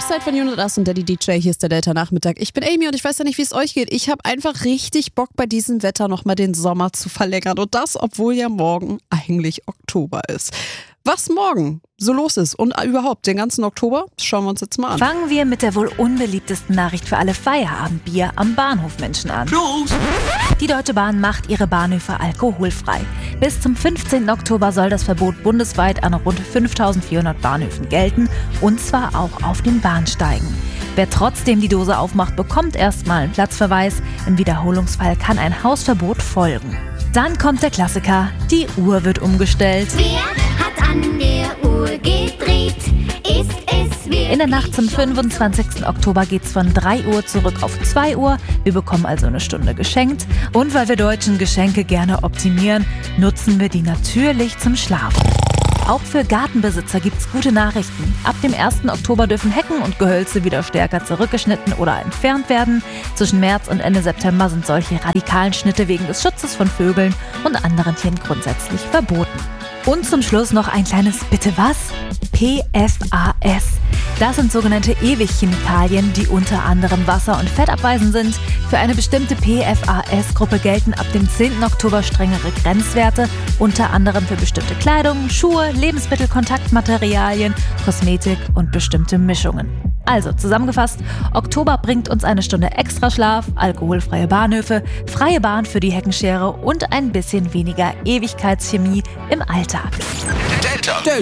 Eiszeit von Jonas und Daddy DJ. Hier ist der Delta-Nachmittag. Ich bin Amy und ich weiß ja nicht, wie es euch geht. Ich habe einfach richtig Bock, bei diesem Wetter nochmal den Sommer zu verlängern. Und das, obwohl ja morgen eigentlich Oktober ist. Was morgen so los ist und überhaupt den ganzen Oktober, schauen wir uns jetzt mal an. Fangen wir mit der wohl unbeliebtesten Nachricht für alle Feierabendbier am Bahnhofmenschen an. Los! Die Deutsche Bahn macht ihre Bahnhöfe alkoholfrei. Bis zum 15. Oktober soll das Verbot bundesweit an rund 5.400 Bahnhöfen gelten, und zwar auch auf den Bahnsteigen. Wer trotzdem die Dose aufmacht, bekommt erstmal einen Platzverweis. Im Wiederholungsfall kann ein Hausverbot folgen. Dann kommt der Klassiker, die Uhr wird umgestellt. Wer hat an der Uhr gedreht? Ist es wirklich? In der Nacht zum 25. Oktober geht's von 3 Uhr zurück auf 2 Uhr. Wir bekommen also eine Stunde geschenkt. Und weil wir Deutschen Geschenke gerne optimieren, nutzen wir die natürlich zum Schlafen. Auch für Gartenbesitzer gibt's gute Nachrichten. Ab dem 1. Oktober dürfen Hecken und Gehölze wieder stärker zurückgeschnitten oder entfernt werden. Zwischen März und Ende September sind solche radikalen Schnitte wegen des Schutzes von Vögeln und anderen Tieren grundsätzlich verboten. Und zum Schluss noch ein kleines Bitte was? PFAS. Das sind sogenannte Ewigchemikalien, die unter anderem wasser- und fettabweisend sind. Für eine bestimmte PFAS-Gruppe gelten ab dem 10. Oktober strengere Grenzwerte, unter anderem für bestimmte Kleidung, Schuhe, Lebensmittel, Kontaktmaterialien, Kosmetik und bestimmte Mischungen. Also zusammengefasst, Oktober bringt uns eine Stunde extra Schlaf, alkoholfreie Bahnhöfe, freie Bahn für die Heckenschere und ein bisschen weniger Ewigkeitschemie im Alltag. Delta.